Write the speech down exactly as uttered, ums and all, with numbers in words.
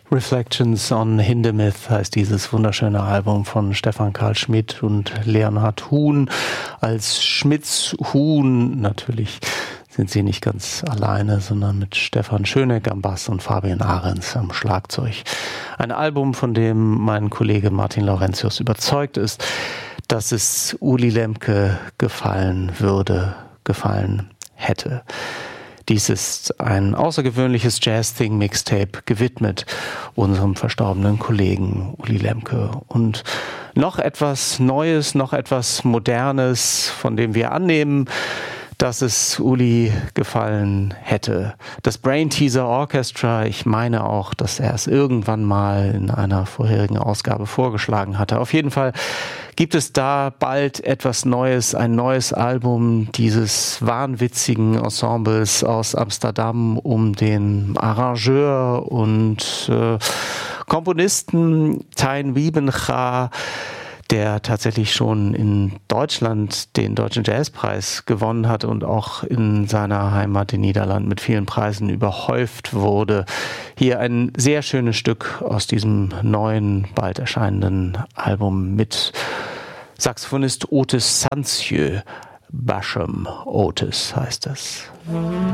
Reflections on Hindemith heißt dieses wunderschöne Album von Stefan Karl Schmidt und Leonhard Huhn. Als Schmidts Huhn natürlich sind sie nicht ganz alleine, sondern mit Stefan Schöneck am Bass und Fabian Ahrens am Schlagzeug. Ein Album, von dem mein Kollege Martin Laurentius überzeugt ist, dass es Uli Lemke gefallen würde, gefallen hätte. Dies ist ein außergewöhnliches Jazz-Thing-Mixtape, gewidmet unserem verstorbenen Kollegen Uli Lemke. Und noch etwas Neues, noch etwas Modernes, von dem wir annehmen, dass es Uli gefallen hätte. Das Brain Teaser Orchestra, ich meine auch, dass er es irgendwann mal in einer vorherigen Ausgabe vorgeschlagen hatte. Auf jeden Fall gibt es da bald etwas Neues, ein neues Album dieses wahnwitzigen Ensembles aus Amsterdam um den Arrangeur und äh, Komponisten Tijn Wiebenga, der tatsächlich schon in Deutschland den Deutschen Jazzpreis gewonnen hat und auch in seiner Heimat in Niederlanden mit vielen Preisen überhäuft wurde. Hier ein sehr schönes Stück aus diesem neuen, bald erscheinenden Album mit Saxophonist Otis Sancieux. Basham Otis heißt es.